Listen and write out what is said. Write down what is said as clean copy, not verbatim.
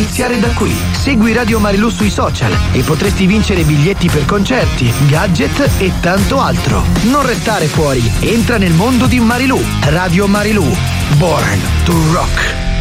iniziare da qui. Segui Radio Marilù sui social e potresti vincere biglietti per concerti, gadget e tanto altro. Non restare fuori, entra nel mondo di Marilù. Radio Marilù, born to rock.